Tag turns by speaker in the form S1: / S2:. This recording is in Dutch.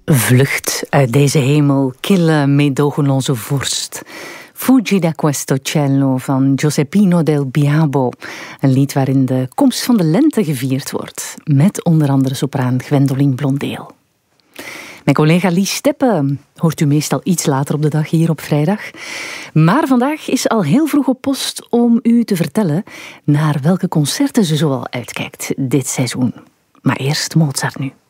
S1: Vlucht uit deze hemel, kille meedogenloze vorst. Fuggi da questo cielo van Giuseppino del Biabo. Een lied waarin de komst van de lente gevierd wordt. Met onder andere sopraan Gwendoline Blondeel. Mijn collega Lies Steppen hoort u meestal iets later op de dag hier op vrijdag. Maar vandaag is al heel vroeg op post om u te vertellen naar welke concerten ze zoal uitkijkt dit seizoen. Maar eerst Mozart nu.